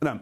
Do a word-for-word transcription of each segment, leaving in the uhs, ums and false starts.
نعم.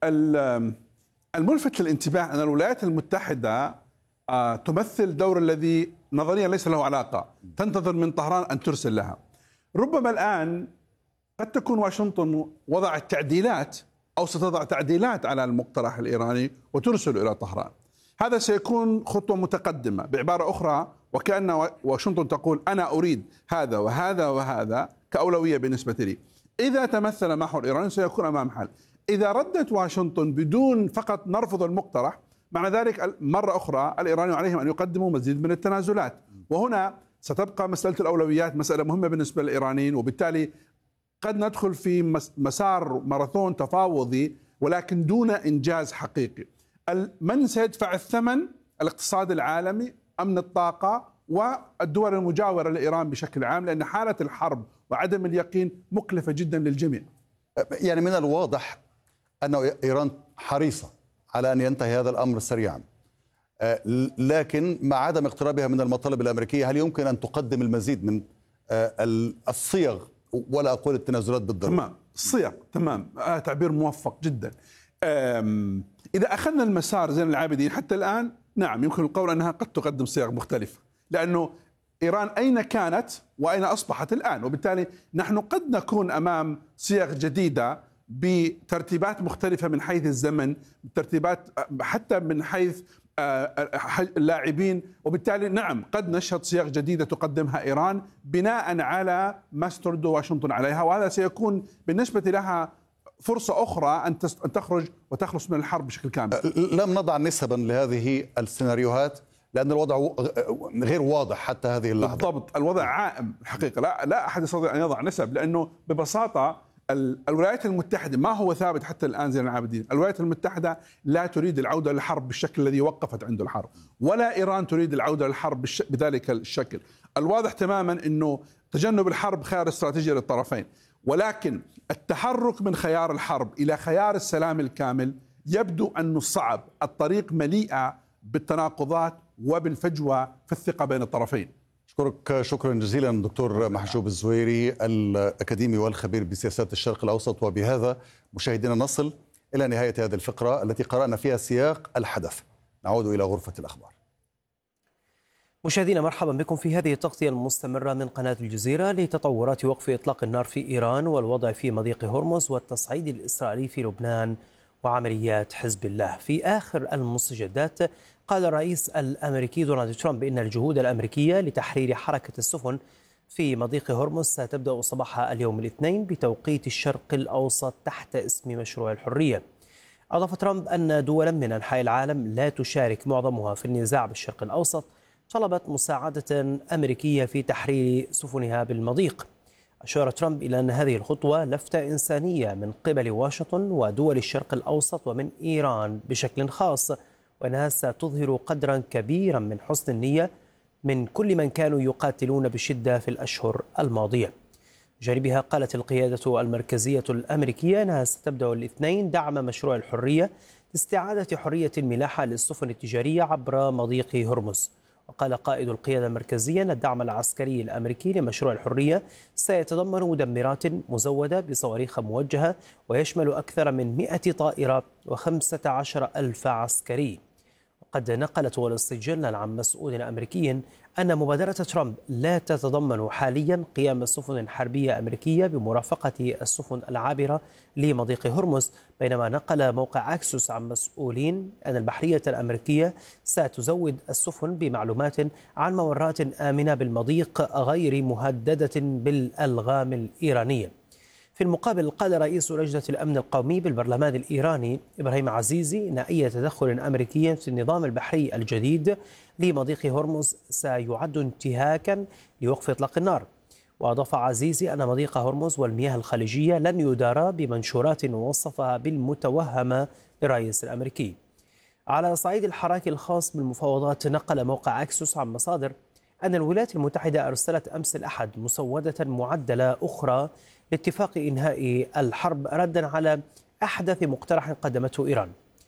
الملفت للانتباه أن الولايات المتحدة تمثل الدور الذي نظريا ليس له علاقة، تنتظر من طهران أن ترسل لها. ربما الآن قد تكون واشنطن وضعت تعديلات أو ستضع تعديلات على المقترح الإيراني وترسل إلى طهران. هذا سيكون خطوة متقدمة، بعبارة أخرى وكأن واشنطن تقول أنا أريد هذا وهذا وهذا كأولوية بالنسبة لي. إذا تمثل معه الإيراني سيكون أمام حل. إذا ردت واشنطن بدون فقط نرفض المقترح، معنى ذلك مرة أخرى الإيراني عليهم أن يقدموا مزيد من التنازلات، وهنا ستبقى مسألة الأولويات مسألة مهمة بالنسبة للإيرانيين، وبالتالي قد ندخل في مسار ماراثون تفاوضي ولكن دون إنجاز حقيقي. من سيدفع الثمن؟ الاقتصاد العالمي، أمن الطاقة، والدول المجاورة لإيران بشكل عام، لأن حالة الحرب وعدم اليقين مكلفة جدا للجميع. يعني من الواضح أن إيران حريصة على أن ينتهي هذا الأمر سريعا، لكن مع عدم اقترابها من المطالب الأمريكية هل يمكن أن تقدم المزيد من الصيغ ولا أقول التنازلات بالضرورة؟ تمام، الصيغ تمام، آه تعبير موفق جدا. إذا أخذنا المسار زين العابدين حتى الآن، نعم يمكن القول أنها قد تقدم صيغ مختلفة، لأنه إيران أين كانت وأين أصبحت الآن، وبالتالي نحن قد نكون أمام صيغ جديدة بترتيبات مختلفة من حيث الزمن، ترتيبات حتى من حيث اللاعبين، وبالتالي نعم قد نشهد صيغ جديدة تقدمها إيران بناء على ما سترد واشنطن عليها، وهذا سيكون بالنسبة لها فرصة أخرى أن تخرج وتخلص من الحرب بشكل كامل. لم نضع نسبا لهذه السيناريوهات لأن الوضع غير واضح حتى هذه اللحظة. بالضبط، الوضع عائم الحقيقة، لا لا أحد يستطيع أن يضع نسب، لأنه ببساطة الولايات المتحدة ما هو ثابت حتى الآن زين العابدين، الولايات المتحدة لا تريد العودة للحرب بالشكل الذي وقفت عنده الحرب، ولا إيران تريد العودة للحرب بذلك الشكل. الواضح تماما أنه تجنب الحرب خيار استراتيجي للطرفين، ولكن التحرك من خيار الحرب إلى خيار السلام الكامل يبدو أنه صعب، الطريق مليئة بالتناقضات وبالفجوة في الثقة بين الطرفين. أشكرك شكرا جزيلا دكتور محجوب الزويري الأكاديمي والخبير بسياسات الشرق الأوسط. وبهذا مشاهدينا نصل إلى نهاية هذه الفقرة التي قرأنا فيها سياق الحدث. نعود إلى غرفة الأخبار. مشاهدينا مرحبا بكم في هذه التغطية المستمرة من قناة الجزيرة لتطورات وقف إطلاق النار في إيران والوضع في مضيق هرمز والتصعيد الإسرائيلي في لبنان وعمليات حزب الله. في آخر المستجدات قال الرئيس الأمريكي دونالد ترامب إن الجهود الأمريكية لتحرير حركة السفن في مضيق هرمز ستبدأ صباح اليوم الاثنين بتوقيت الشرق الأوسط تحت اسم مشروع الحرية. أضاف ترامب أن دولا من أنحاء العالم لا تشارك معظمها في النزاع بالشرق الأوسط طلبت مساعدة أمريكية في تحرير سفنها بالمضيق. أشار ترامب إلى أن هذه الخطوة لفتة إنسانية من قبل واشنطن ودول الشرق الأوسط ومن إيران بشكل خاص، وأنها ستظهر قدرا كبيرا من حسن النية من كل من كانوا يقاتلون بشدة في الأشهر الماضية. جانبها قالت القيادة المركزية الأمريكية أنها ستبدأ الاثنين دعم مشروع الحرية لاستعادة حرية الملاحة للسفن التجارية عبر مضيق هرمز. وقال قائد القيادة المركزية أن الدعم العسكري الأمريكي لمشروع الحرية سيتضمن مدمرات مزودة بصواريخ موجهة ويشمل أكثر من مئة طائرة وخمسة عشر ألف عسكري. وقد نقلت وول ستريت جورنال عن مسؤول أمريكي أن مبادرة ترامب لا تتضمن حاليا قيام سفن حربية أمريكية بمرافقة السفن العابرة لمضيق هرمز، بينما نقل موقع أكسوس عن مسؤولين أن البحرية الأمريكية ستزود السفن بمعلومات عن ممرات آمنة بالمضيق غير مهددة بالألغام الإيرانية. في المقابل قال رئيس لجنة الأمن القومي بالبرلمان الإيراني إبراهيم عزيزي أن أي تدخل أمريكي في النظام البحري الجديد لمضيق هرمز سيعد انتهاكا لوقف إطلاق النار. وأضاف عزيزي أن مضيق هرمز والمياه الخليجية لن يدار بمنشورات وصفها بالمتوهمة للرئيس الأمريكي. على صعيد الحراك الخاص بالمفاوضات نقل موقع أكسوس عن مصادر أن الولايات المتحدة أرسلت أمس الأحد مسودة معدلة أخرى لاتفاق إنهاء الحرب ردا على أحدث مقترح قدمته إيران.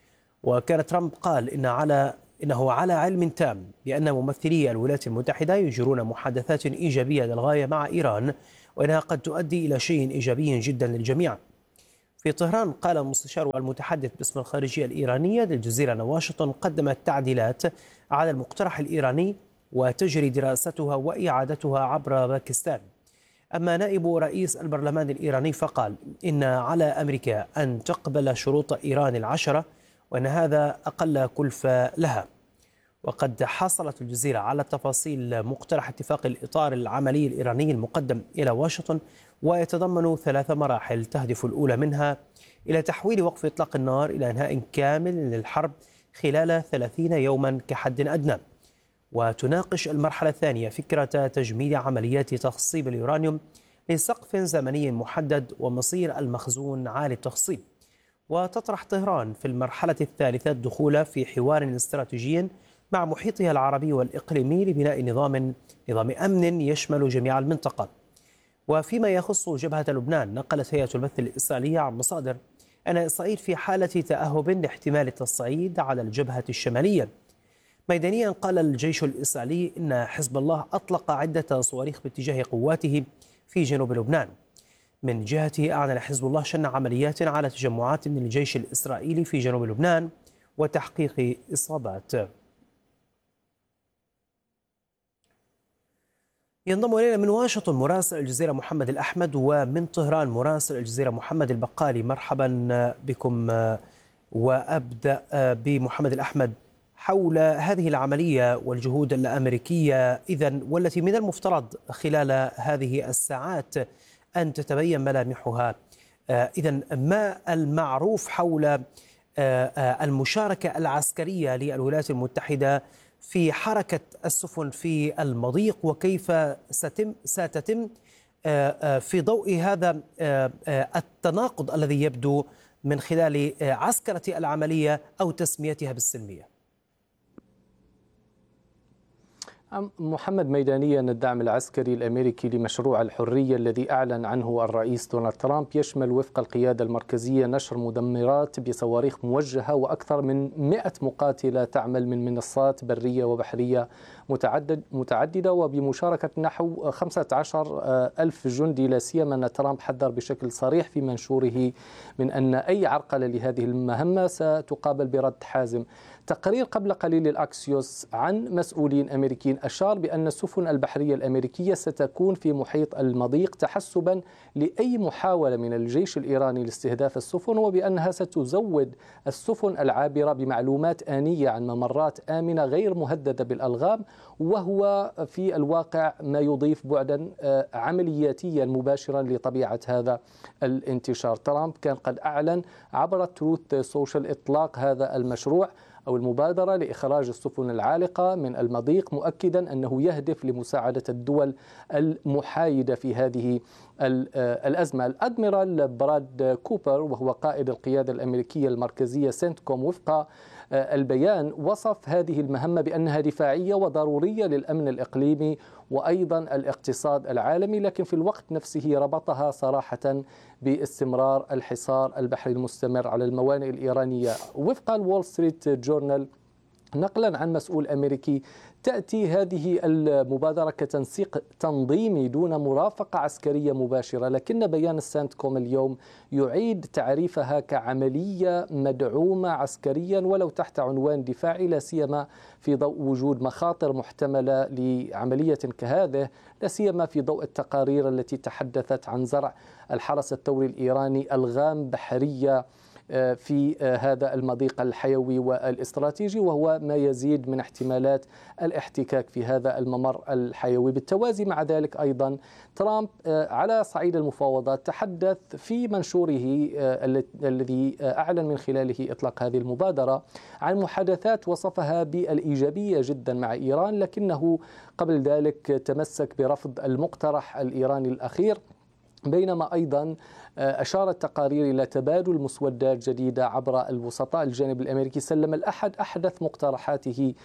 وكان ترامب قال إن على إنه على علم تام بأن ممثلي الولايات المتحدة يجرون محادثات إيجابية للغاية مع إيران، وإنها قد تؤدي إلى شيء إيجابي جدا للجميع. في طهران قال المستشار والمتحدث باسم الخارجية الإيرانية للجزيرة أن واشنطن قدمت تعديلات على المقترح الإيراني وتجري دراستها وإعادتها عبر باكستان. أما نائب رئيس البرلمان الإيراني فقال إن على أمريكا أن تقبل شروط إيران العشرة وأن هذا أقل كلفة لها. وقد حصلت الجزيرة على تفاصيل مقترح اتفاق الإطار العملي الإيراني المقدم إلى واشنطن، ويتضمن ثلاث مراحل تهدف الأولى منها إلى تحويل وقف إطلاق النار إلى إنهاء كامل للحرب خلال ثلاثين يوما كحد أدنى. وتناقش المرحلة الثانية فكرة تجميد عمليات تخصيب اليورانيوم لسقف زمني محدد ومصير المخزون عالي التخصيب. وتطرح طهران في المرحلة الثالثة الدخول في حوار استراتيجي مع محيطها العربي والإقليمي لبناء نظام نظام أمن يشمل جميع المنطقة. وفيما يخص جبهة لبنان، نقلت هيئة البث الإسرائيلية عن مصادر أن إسرائيل في حالة تأهب لاحتمال التصعيد على الجبهة الشمالية. ميدانيا قال الجيش الإسرائيلي إن حزب الله أطلق عدة صواريخ باتجاه قواته في جنوب لبنان. من جهته أعلن حزب الله شن عمليات على تجمعات من الجيش الإسرائيلي في جنوب لبنان وتحقيق إصابات. ينضم إلينا من واشنطن مراسل الجزيرة محمد الأحمد، ومن طهران مراسل الجزيرة محمد البقالي. مرحبا بكم، وأبدأ بمحمد الأحمد حول هذه العملية والجهود الأمريكية إذن، والتي من المفترض خلال هذه الساعات أن تتبين ملامحها. إذن ما المعروف حول المشاركة العسكرية للولايات المتحدة في حركة السفن في المضيق، وكيف ستتم ستتم في ضوء هذا التناقض الذي يبدو من خلال عسكرة العملية أو تسميتها بالسلمية؟ محمد، ميدانيا الدعم العسكري الأمريكي لمشروع الحرية الذي أعلن عنه الرئيس دونالد ترامب يشمل وفق القيادة المركزية نشر مدمرات بصواريخ موجهة وأكثر من مئة مقاتلة تعمل من منصات برية وبحرية متعدد متعددة وبمشاركة نحو خمسة عشر ألف جندي. لا سيما أن ترامب حذر بشكل صريح في منشوره من أن أي عرقلة لهذه المهمة ستقابل برد حازم. تقرير قبل قليل الأكسيوس عن مسؤولين أمريكيين أشار بأن السفن البحرية الأمريكية ستكون في محيط المضيق تحسبا لأي محاولة من الجيش الإيراني لاستهداف السفن، وبأنها ستزود السفن العابرة بمعلومات آنية عن ممرات آمنة غير مهددة بالألغام، وهو في الواقع ما يضيف بعدا عملياتيا مباشرا لطبيعة هذا الانتشار. ترامب كان قد أعلن عبر تروث سوشيال إطلاق هذا المشروع أو المبادرة لإخراج السفن العالقة من المضيق، مؤكدا أنه يهدف لمساعدة الدول المحايدة في هذه الأزمة. الأدميرال براد كوبر وهو قائد القيادة الأمريكية المركزية سنتكوم وفق البيان وصف هذه المهمة بأنها دفاعية وضرورية للأمن الإقليمي وأيضا الاقتصاد العالمي، لكن في الوقت نفسه ربطها صراحة باستمرار الحصار البحري المستمر على الموانئ الإيرانية. وفق الوول ستريت جورنال نقلا عن مسؤول أمريكي، تأتي هذه المبادرة كتنسيق تنظيمي دون مرافقة عسكرية مباشرة، لكن بيان السنتكوم اليوم يعيد تعريفها كعملية مدعومة عسكريا ولو تحت عنوان دفاعي، لا سيما في ضوء وجود مخاطر محتملة لعملية كهذه، لا سيما في ضوء التقارير التي تحدثت عن زرع الحرس الثوري الإيراني ألغام بحرية في هذا المضيق الحيوي والاستراتيجي، وهو ما يزيد من احتمالات الاحتكاك في هذا الممر الحيوي. بالتوازي مع ذلك أيضا ترامب على صعيد المفاوضات تحدث في منشوره الذي أعلن من خلاله إطلاق هذه المبادرة عن محادثات وصفها بالإيجابية جدا مع إيران، لكنه قبل ذلك تمسك برفض المقترح الإيراني الأخير، بينما أيضا أشارت تقارير إلى تبادل مسودات جديدة عبر الوسطاء. الجانب الأمريكي سلم الأحد أحدث مقترحاته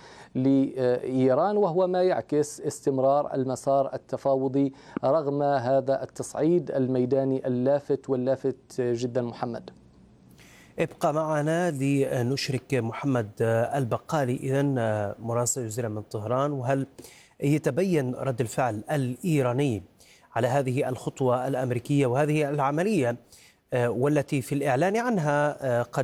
لإيران، وهو ما يعكس استمرار المسار التفاوضي رغم هذا التصعيد الميداني اللافت واللافت جدا. محمد، ابقى معنا لنشرك محمد البقالي إذن مراسل الجزيرة من طهران. وهل يتبين رد الفعل الإيراني على هذه الخطوة الأمريكية وهذه العملية والتي في الإعلان عنها قد